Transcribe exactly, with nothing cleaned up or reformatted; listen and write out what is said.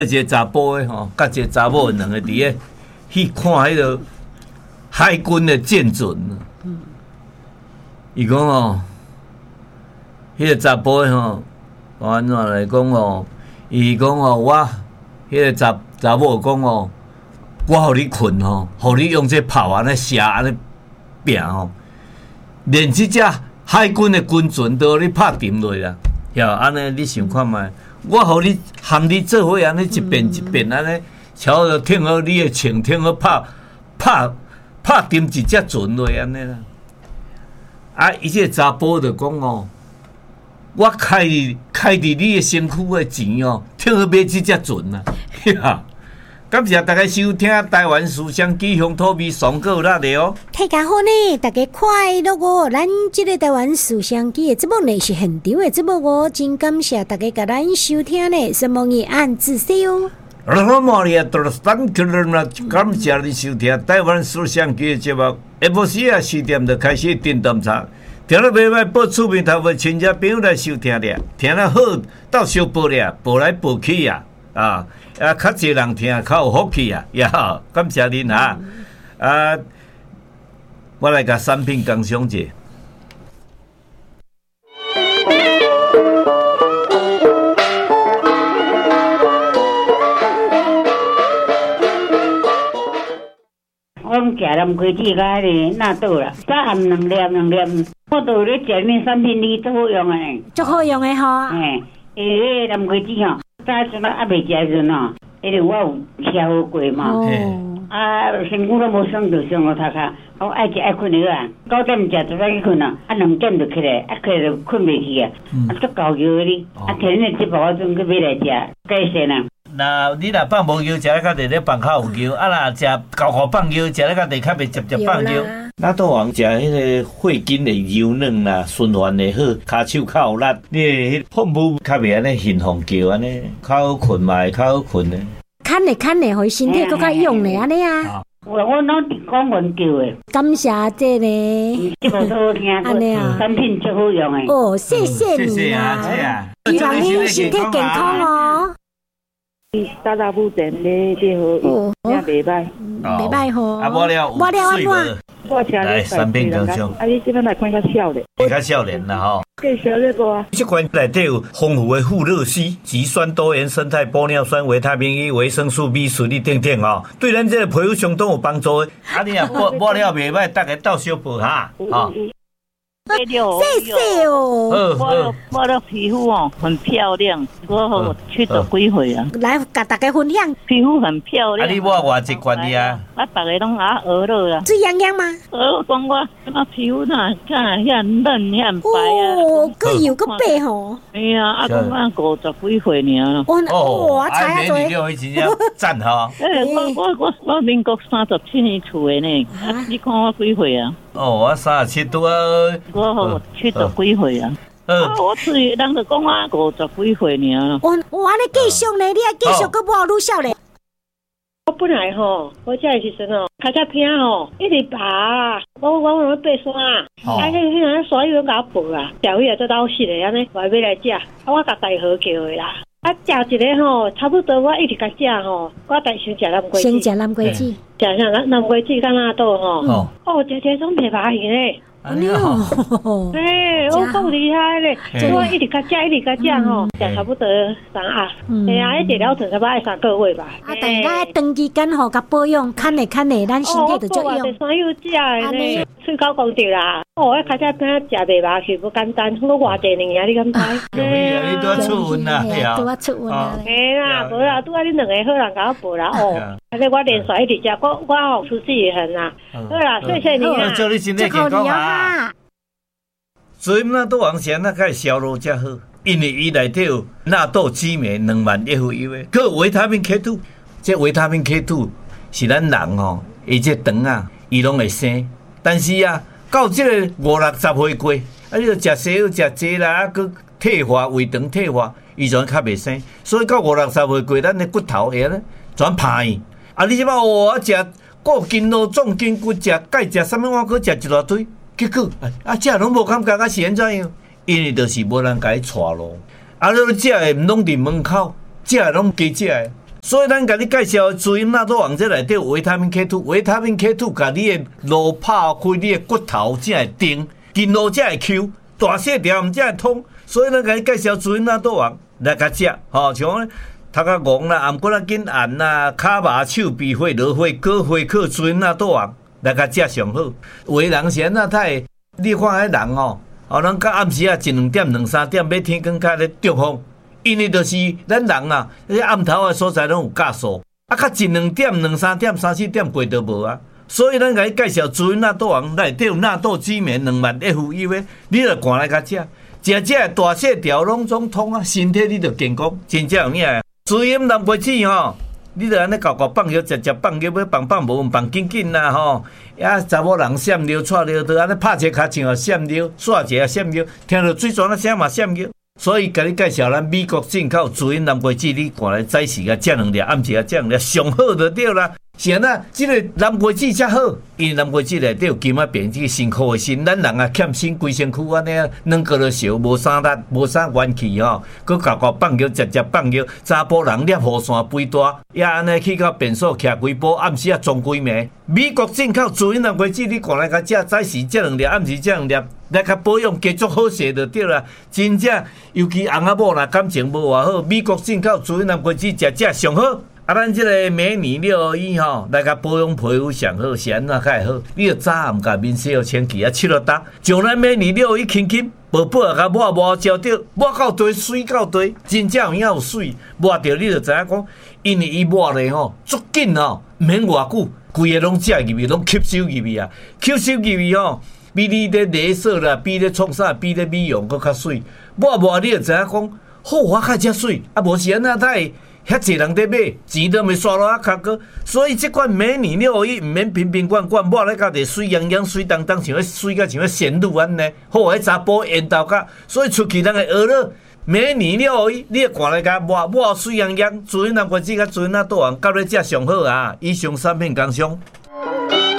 一个查甫的吼，甲一个查某两个伫咧去看迄个海军的舰船。嗯。伊讲哦，迄个查甫的吼，安怎来讲哦？伊讲哦，我迄个查查某讲哦，我互你困吼，互你用这炮安尼射安尼拼吼，连即只海军的军船都互你拍沉落啦。呀，安尼你想看觅？我互你含你做伙安尼一遍一遍安尼，超着听好你的枪，听好拍拍拍沉一只船落安尼啦。啊，伊这查甫就讲哦，我开伫开伫你的身躯的钱哦，听好买即只船啊！呀，感谢大家收听台湾思想机乡土味爽果辣的哦。 大家好呢，大家快乐哦！咱这个台湾思想机的节目呢是现场的节目哦，真感谢大家甲咱收听呢，什么嘢按自私哦。 好嘛，你啊，多少三个人啦，感谢你收听台湾思想机的节目。下晡时啊，四点就开始电动茶，听了袂歹，报厝边头的亲戚朋友来收听咧，听了好，到小报咧，报来报去啊，啊啊，较侪人听，较有福气啊，呀，感谢您哈，啊，我来甲产品工商者。 我们吃南瓜子甲迄个纳豆啦，早暗两粒两粒，我都咧食面产品哩，足好用的呢。 足好用的吼。 嘿，迄个南瓜子吼，早阵啊未食时阵吼，迄个我有吃好过嘛。哦。啊，身躯都无酸，就上了头壳。我爱食爱困的啊，九点食就早去困啊，啊两点就起来，啊起来就困袂去啊。啊，足高油的哩，啊天日这包我准去买来食，介些呢。 那你若放无油，食咧较地咧放较有油；啊，若食高好放油，食咧较地较袂直接放油。那都往食迄个血筋的油嫩啦，循环的好，骹手较有力。你迄碰布较袂安尼兴奋叫安尼，较好困嘛，较好困的。 看咧看咧，互身体更较用咧安尼啊。 我我拢是讲原叫的。 感谢这呢。 这部都好听，安尼啊，产品最好用的。 哦，谢谢你啊！希望你身体健康哦。 大大不正咧，这好，也袂歹， 袂歹吼。 啊，我了， 我了安怎？ 我听来产品工商。 啊，你这边来看较少咧， 较少年啦吼。 介绍这个啊。 这款内底有丰富的富乐烯、极酸多元生态玻尿酸、维他命 E、维生素 B、水力等等哦，对咱这个皮肤相当有帮助的。啊，你啊，摸摸了袂歹，大家到小报哈，哈。 谢谢哦。 我我的皮肤哦很漂亮，我去做几岁啊？ 来，甲大家分享。 皮肤很漂亮。 啊，你摸偌一罐的啊？ 啊，大家拢啊鹅了啦。 水痒痒吗？ 鹅讲我啊皮肤呐，看遐嫩遐白啊。 哦，个油个白吼。 哎呀，啊讲我五十几岁尔。 哦，哇，猜下最。你真正赞吼。 诶，我我我我民国三十七年厝的呢，啊，你看我几岁啊？ 哦，我三十七拄啊。 我七十几岁啊！啊，我厝人就讲我五十几岁尔。 我我安尼继续呢，你还继续搁无愈少咧？ 我本来吼，我食的时阵吼，脚脚疼吼，一直爬，我我我爬山啊，啊，迄迄个山友甲我抱啊，调尾啊做到死的安尼，我要来食，啊，我甲大河叫的啦。啊，食一个吼，差不多我一直甲食吼，我大先食南瓜子， 先食南瓜子， 食啥南南瓜子甲纳豆吼，哦，食食种枇杷去咧。 哎呦， 哎，我够厉害咧！我一直甲食，一直甲食吼，食差不多三盒。哎呀，一治疗程差不多爱三个月吧。 啊，但是咱长期间吼，甲保养，看咧看咧，咱身体就足用。 哦，我山药食的呢，喙口讲着啦。哦，我较早边食枇杷去不简单，我偌济年啊，你敢知？ 对啊，你拄啊出运啦， 拄啊出运啦。 嘿啦，无啦，拄啊你两个好人甲我报啦哦。安尼我连续一直食，我我吼出自己很啦。好啦，谢谢你啦。 祝你身体健康啊！所以纳豆王先那个销路较好，因为伊内底有纳豆激酶两万 F U 的，佮维他命 K 二，这维他命 K 二是咱人吼，伊这肠啊，伊拢会生，但是啊，到这个五六十岁过，啊，你著食西药食济啦，啊，佮退化胃肠退化，伊就较袂生，所以到五六十岁过，咱的骨头会咧全歹去。啊，你即摆哦，啊食固筋咯，重筋骨，食钙，食啥物我搁食一大堆。结果啊，食拢无感觉，啊是安怎样？因为就是无人甲伊带路，啊，你食的毋拢伫门口，食的拢加食的， 所以咱甲你介绍滋阴纳豆王这内底有维他命 K 二， 维他命 K 二 甲你的路拍开，你的骨头才会定，筋络才会 Q， 大细条毋才会通。所以咱甲你介绍滋阴纳豆王来甲食，吼，像头壳戆啦、颔骨仔紧按啦、骹麻、手臂会落血、高血克、滋阴纳豆王来甲食上好。有的人是安那太，你看迄人哦，哦，咱到暗时啊一两点、两三点要天光较咧中风。因为就是咱人啊，迄暗头的所在拢有假数，啊，较一两点、两三点、三四点过都无啊。所以咱甲你介绍滋阴纳豆王内底有纳豆激酶两万 F U 的，你着赶来甲食，食食大细条拢总通啊，身体你着健康，真正有影。滋阴南瓜子吼，你着安尼搞搞放药，食食放药，要放放无放紧紧啦吼。啊，查某人闪尿、踹尿，着安尼拍一个骹像闪尿，煞一个闪尿，听到水泉啊声嘛闪尿。所以，甲你介绍咱美国进口滋阴南瓜子，你看来早时啊食两粒，暗时啊食两粒，上好就对啦。是安那，即个南瓜子才好，因为南瓜子内底有金仔变，即个身躯的身，咱人啊欠身，规身躯安尼啊，软个了烧，无啥力，无啥元气吼。佮搞搞放尿，食食放尿，查甫人捏雨伞肥大，也安尼去到便所徛几步，暗时啊装几暝。美国进口滋阴南瓜子，你看来甲食，早时食两粒，暗时食两粒。来较保养，加足好势就对啦。真正，尤其翁仔某若感情无偌好，美国进口滋阴南瓜子食食上好。啊，咱即个美女六一吼，来甲保养皮肤上好，是安怎较会好？你着早暗甲面洗好清气啊，拭落干，将咱美女六一轻轻薄薄啊，甲抹抹焦着，抹到底水到底，真正有影有水，抹着你着知影讲，因为伊抹咧吼，足紧吼，免偌久，规个拢食入去，拢吸收入去啊，吸收入去吼。比你咧镭射啦，比咧创啥，比咧美容搁较水。抹抹你就知影讲，好我较遮水，啊无是安那太遐济人在买，钱都未刷落啊卡个。所以即款美女六一毋免瓶瓶罐罐，抹咧到底水洋洋、水当当，像迄水甲像迄仙女安尼。好，迄查甫缘投甲，所以出去人会学了。美女六一，你看来甲抹抹水洋洋，滋阴南瓜子甲滋阴纳豆王，甲你食上好啊！以上产品工商。